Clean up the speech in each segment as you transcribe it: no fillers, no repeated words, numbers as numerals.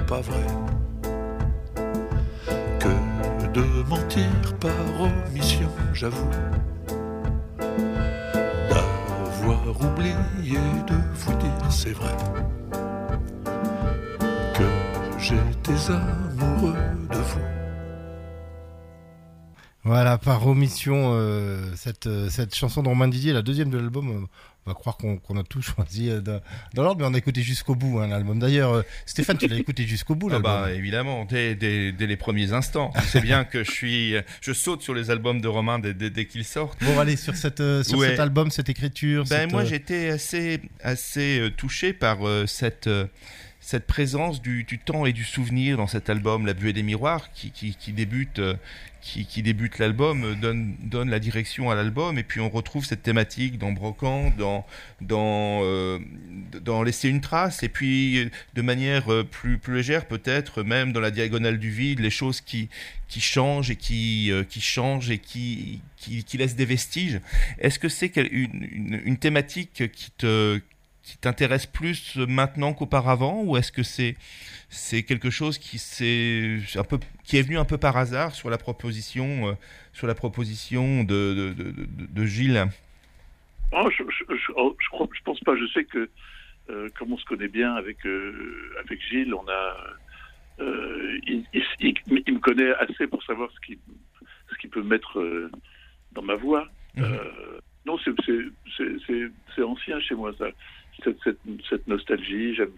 pas vrai. Que de mentir par omission, j'avoue. D'avoir oublié de vous dire, c'est vrai, que j'étais amoureux de vous. Voilà, par omission, cette chanson de Romain Didier, la deuxième de l'album, on va croire qu'on a tout choisi dans l'ordre, mais on a écouté jusqu'au bout l'album. D'ailleurs, Stéphane, tu l'as écouté jusqu'au bout l'album? Évidemment, dès les premiers instants. Tu sais bien que je saute sur les albums de Romain dès qu'ils sortent. Bon, allez, sur cet album, cette écriture. Moi, j'étais assez touché par cette présence du temps et du souvenir dans cet album, La Buée des Miroirs, qui débute l'album, donne la direction à l'album, et puis on retrouve cette thématique dans Brocante, dans Laisser une trace, et puis de manière plus légère peut-être, même dans La Diagonale du vide, les choses qui changent et qui laissent des vestiges. Est-ce que c'est une thématique qui t'intéresse plus maintenant qu'auparavant, ou est-ce que c'est quelque chose qui est venu un peu par hasard sur la proposition de Gilles? Oh, je pense pas. Je sais que comme on se connaît bien avec Gilles, on a il me connaît assez pour savoir ce qu'il peut mettre dans ma voix. Non, c'est ancien chez moi, ça. Cette nostalgie, j'aime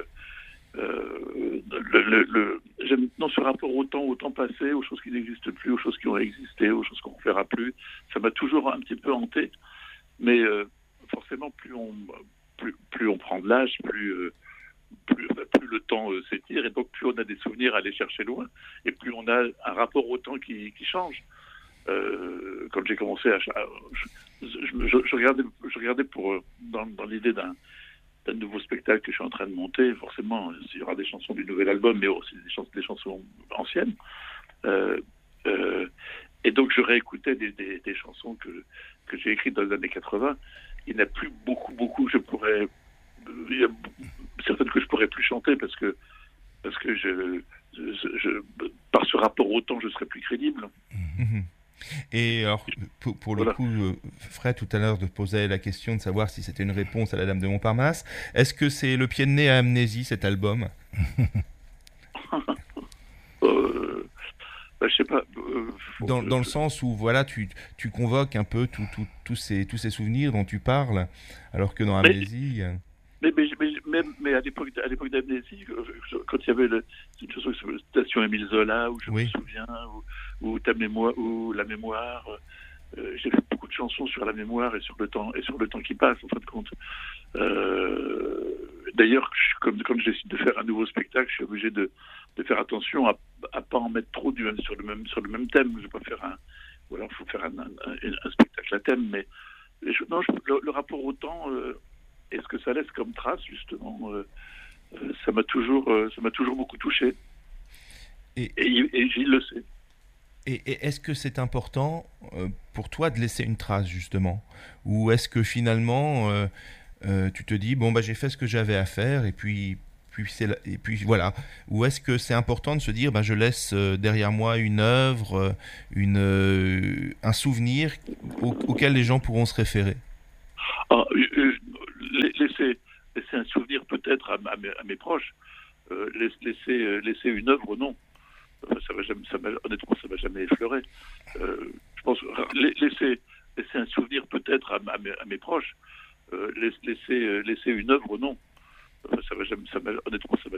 j'aime ce rapport au temps passé, aux choses qui n'existent plus, aux choses qui ont existé, aux choses qu'on ne fera plus. Ça m'a toujours un petit peu hanté, mais forcément plus on prend de l'âge, plus le temps s'étire, et donc plus on a des souvenirs à aller chercher loin, et plus on a un rapport au temps qui change. Quand j'ai commencé je regardais dans l'idée d'un nouveau spectacle que je suis en train de monter. Forcément, il y aura des chansons du nouvel album, mais aussi des chansons anciennes. Et donc, je réécoutais des chansons que j'ai écrites dans les années 80. Il n'y en a plus beaucoup. Il y a certaines que je pourrais plus chanter parce que par ce rapport au temps, je serais plus crédible. Mmh. Et alors, pour le coup, Fred tout à l'heure posait la question de savoir si c'était une réponse à la Dame de Montparnasse. Est-ce que c'est le pied de nez à Amnésie, cet album? Je sais pas. Dans le sens où voilà, tu convoques un peu tous ces souvenirs dont tu parles, alors que dans Amnésie. Mais à l'époque d'Amnésie, quand il y avait une chanson sur Station Émile Zola, où je me souviens, ou ta mémoire, ou la mémoire, j'ai fait beaucoup de chansons sur la mémoire et sur le temps qui passe, en fin de compte. D'ailleurs, quand je décide de faire un nouveau spectacle, je suis obligé de faire attention à pas en mettre trop sur le même thème. Je vais pas faire ou alors il faut faire un spectacle à thème, mais le rapport au temps. Et ce que ça laisse comme trace, justement, ça m'a toujours beaucoup touché. Et Gilles le sait. Et est-ce que c'est important pour toi de laisser une trace, justement? Ou est-ce que finalement, tu te dis, j'ai fait ce que j'avais à faire, et puis voilà. Ou est-ce que c'est important de se dire, je laisse derrière moi une œuvre, un souvenir auquel les gens pourront se référer? Laisser un souvenir peut-être à mes proches, laisser une œuvre, non. Honnêtement, ça m'a jamais effleuré. Je pense laisser un souvenir peut-être à mes proches, laisser une œuvre, non. Honnêtement, ça m'a